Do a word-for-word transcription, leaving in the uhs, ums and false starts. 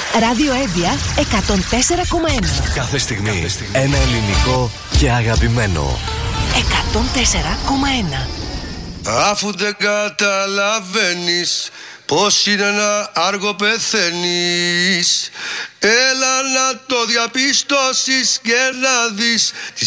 Ράδιο Εύβοια εκατόν τέσσερα κόμμα ένα. Κάθε στιγμή, Κάθε στιγμή ένα ελληνικό και αγαπημένο. εκατόν τέσσερα κόμμα ένα. Αφού δεν καταλαβαίνεις πως είναι ένα άργο πεθαίνεις, έλα να το διαπιστώσεις και να δεις τη